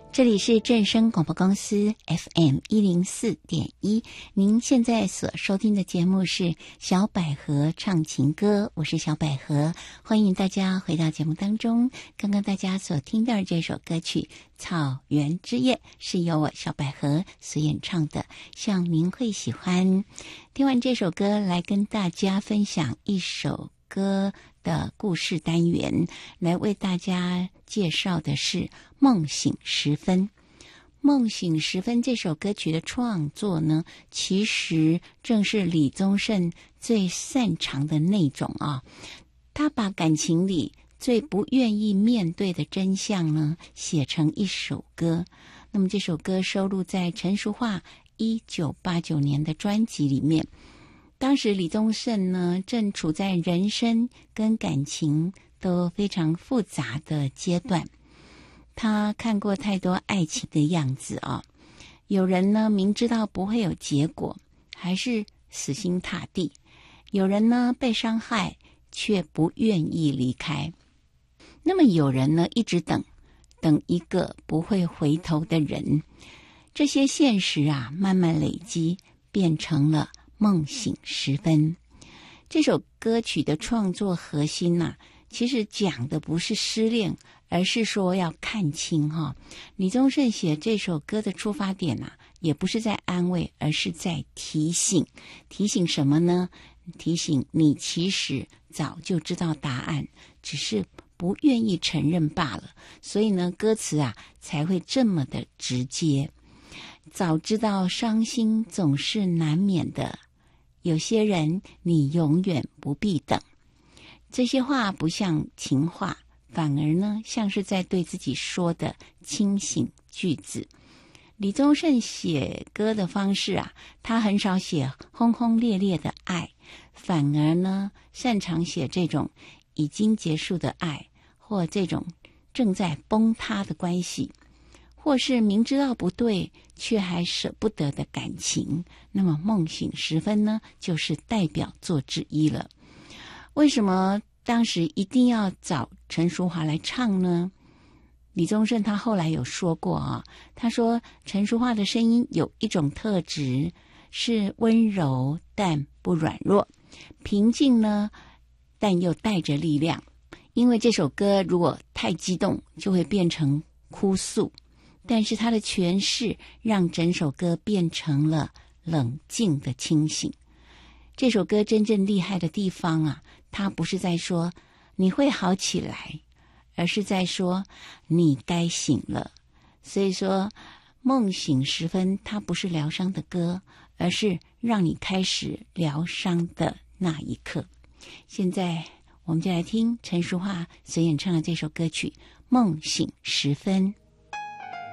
这里是正声广播公司 FM104.1，您现在所收听的节目是小百合唱情歌，我是小百合，欢迎大家回到节目当中。刚刚大家所听到的这首歌曲《草原之夜》是由我小百合所演唱的，希望您会喜欢。听完这首歌，来跟大家分享一首歌的故事单元，来为大家介绍的是梦醒时分。梦醒时分这首歌曲的创作呢，其实正是李宗盛最擅长的那种啊。他把感情里最不愿意面对的真相呢，写成一首歌。那么这首歌收录在陈淑桦1989年的专辑里面。当时李宗盛呢，正处在人生跟感情都非常复杂的阶段。他看过太多爱情的样子啊，有人呢明知道不会有结果，还是死心塌地；有人呢被伤害，却不愿意离开。那么有人呢一直等一个不会回头的人。这些现实啊，慢慢累积，变成了梦醒时分。这首歌曲的创作核心啊，其实讲的不是失恋，而是说要看清哈。李宗盛写这首歌的出发点啊，也不是在安慰，而是在提醒。提醒什么呢？提醒你其实早就知道答案，只是不愿意承认罢了。所以呢，歌词啊才会这么的直接。早知道伤心总是难免的，有些人你永远不必等。这些话不像情话，反而呢像是在对自己说的清醒句子。李宗盛写歌的方式啊，他很少写轰轰烈烈的爱，反而呢擅长写这种已经结束的爱，或这种正在崩塌的关系，或是明知道不对却还舍不得的感情。那么梦醒时分呢，就是代表作之一了。为什么当时一定要找陈淑桦来唱呢？李宗盛他后来有说过啊，他说陈淑桦的声音有一种特质，是温柔但不软弱，平静呢但又带着力量。因为这首歌如果太激动，就会变成哭诉，但是他的诠释让整首歌变成了冷静的清醒。这首歌真正厉害的地方啊，它不是在说你会好起来，而是在说你该醒了。所以说梦醒时分，它不是疗伤的歌，而是让你开始疗伤的那一刻。现在我们就来听陈淑桦所演唱的这首歌曲《梦醒时分》。